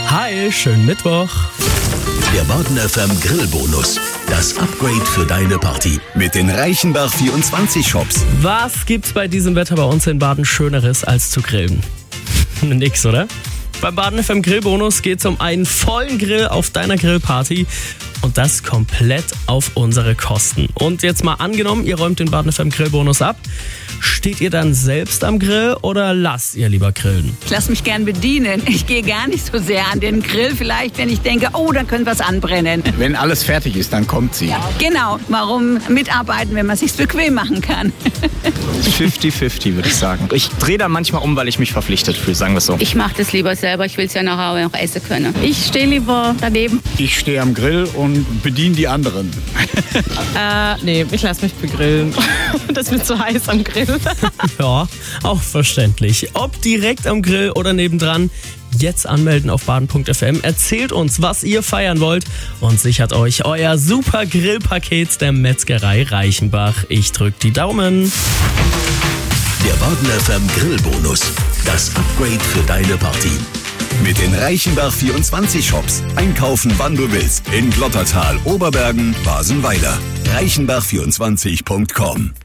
Hi, schönen Mittwoch. Der Baden FM Grillbonus. Das Upgrade für deine Party. Mit den Reichenbach 24 Shops. Was gibt's bei diesem Wetter bei uns in Baden Schöneres als zu grillen? Nix, oder? Beim Baden FM Grillbonus geht's um einen vollen Grill auf deiner Grillparty. Und das komplett auf unsere Kosten. Und jetzt mal angenommen, ihr räumt den Baden FM Grillbonus ab. Steht ihr dann selbst am Grill oder lasst ihr lieber grillen? Ich lasse mich gern bedienen. Ich gehe gar nicht so sehr an den Grill. Vielleicht, wenn ich denke, oh, dann könnte was anbrennen. Wenn alles fertig ist, dann kommt sie. Genau. Warum mitarbeiten, wenn man es sich bequem machen kann? 50-50 würde ich sagen. Ich drehe da manchmal um, weil ich mich verpflichtet fühle, sagen wir es so. Ich mache das lieber selber. Ich will es ja nachher noch essen können. Ich stehe lieber daneben. Ich stehe am Grill und bediene die anderen. Nee, ich lasse mich begrillen. Das wird zu heiß am Grill. Ja, auch verständlich. Ob direkt am Grill oder nebendran, jetzt anmelden auf baden.fm. Erzählt uns, was ihr feiern wollt und sichert euch euer super Grillpaket der Metzgerei Reichenbach. Ich drück die Daumen. Der Baden FM Grillbonus. Das Upgrade für deine Party. Mit den Reichenbach 24 Shops. Einkaufen, wann du willst. In Glottertal, Oberbergen, Basenweiler. Reichenbach24.com